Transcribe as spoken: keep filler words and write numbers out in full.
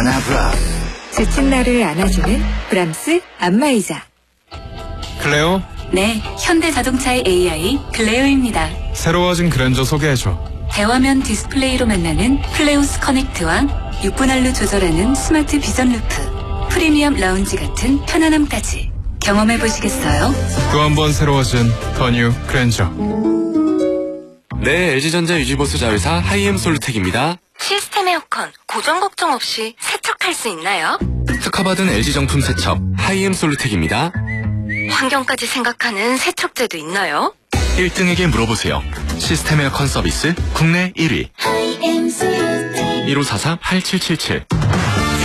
하나 플러스. 지친 나를 안아주는 브람스 안마의자. 클레오? 네, 현대자동차의 에이아이 클레오입니다. 새로워진 그랜저 소개해줘. 대화면 디스플레이로 만나는 플레오스 커넥트와 육 분 할로 조절하는 스마트 비전 루프, 프리미엄 라운지 같은 편안함까지 경험해보시겠어요? 또 한 번 새로워진 더 뉴 그랜저. 네, 엘지전자 유지보수 자회사 하이엠 솔루텍입니다. 시스템 에어컨 고장 걱정 없이 세척할 수 있나요? 특허받은 엘지 정품 세척 하이엠 솔루텍입니다. 환경까지 생각하는 세척제도 있나요? 일 등에게 물어보세요. 시스템 에어컨 서비스 국내 일 위. 일오사사 팔칠칠칠